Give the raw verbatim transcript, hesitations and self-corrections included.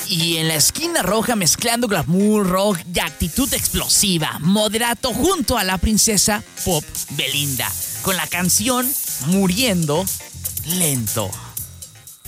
Y en la esquina roja, mezclando glamour, rock y actitud explosiva, Moderato junto a la princesa pop Belinda, con la canción Muriendo Lento.